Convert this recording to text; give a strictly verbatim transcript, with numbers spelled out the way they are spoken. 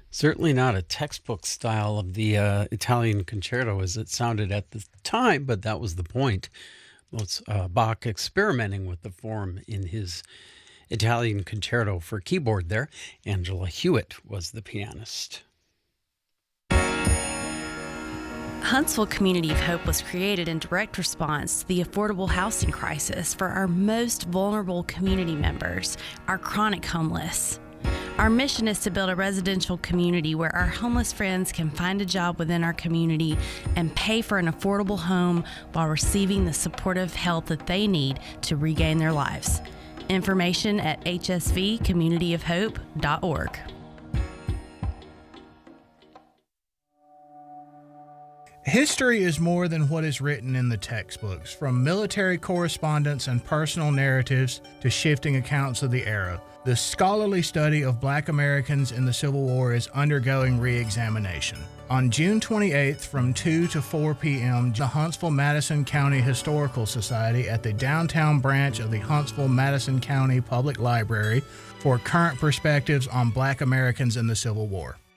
Certainly not a textbook style of the uh, Italian concerto as it sounded at the time, but that was the point. Most, uh, Bach experimenting with the form in his Italian concerto for keyboard there. Angela Hewitt was the pianist. Huntsville Community of Hope was created in direct response to the affordable housing crisis for our most vulnerable community members, our chronic homeless. Our mission is to build a residential community where our homeless friends can find a job within our community and pay for an affordable home while receiving the supportive help that they need to regain their lives. Information at h s v community of hope dot org. History is more than what is written in the textbooks, from military correspondence and personal narratives to shifting accounts of the era. The scholarly study of Black Americans in the Civil War is undergoing re-examination. On June twenty-eighth from two to four p.m., the Huntsville-Madison County Historical Society at the downtown branch of the Huntsville-Madison County Public Library for current perspectives on Black Americans in the Civil War.